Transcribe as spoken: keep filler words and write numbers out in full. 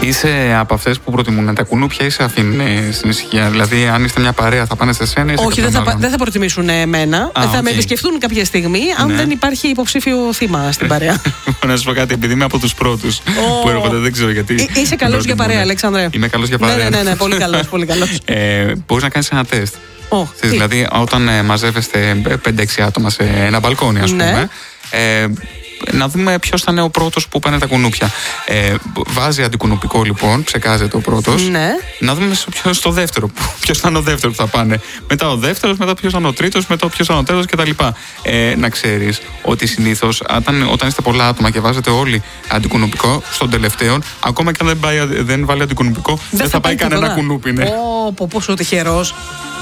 Είσαι από αυτές που προτιμούν τα κουνούπια ή σε αφήνουν στην ησυχία? Δηλαδή, αν είστε μια παρέα, θα πάνε σε σένα ή σε Όχι, δεν θα, δεν θα προτιμήσουν εμένα. Α, θα okay. με επισκεφτούν κάποια στιγμή, αν ναι. δεν υπάρχει υποψήφιο θύμα στην παρέα. Να σου πω κάτι, επειδή είμαι από τους πρώτους oh. που έρχονται, δεν ξέρω γιατί. Εί, είσαι καλός για παρέα, Αλέξανδρε. Είμαι καλός για παρέα. Ναι, ναι, ναι, ναι, πολύ καλός. Πολύ καλός. ε, μπορείς να κάνεις ένα τεστ. Oh, δηλαδή, όταν ε, μαζεύεστε πέντε έξι άτομα σε ένα μπαλκόνι, ας πούμε. Ναι. Ε, να δούμε ποιος θα είναι ο πρώτος που πάνε τα κουνούπια. Ε, βάζει αντικουνουπικό λοιπόν, ψεκάζεται ο πρώτος. Ναι. Να δούμε ποιος στο δεύτερο. Ποιος θα είναι ο δεύτερος που θα πάνε. Μετά ο δεύτερος, μετά ποιος θα είναι ο τρίτος, μετά ποιος θα είναι ο τέταρτος κτλ. Ε, να ξέρεις ότι συνήθως όταν, όταν είστε πολλά άτομα και βάζετε όλοι αντικουνουπικό, στον τελευταίο, ακόμα και αν δεν, πάει, δεν βάλει αντικουνουπικό, δεν, δεν θα, θα πάει, πάει κανένα κουνούπι. Ναι. Oh, πόσο τυχερός.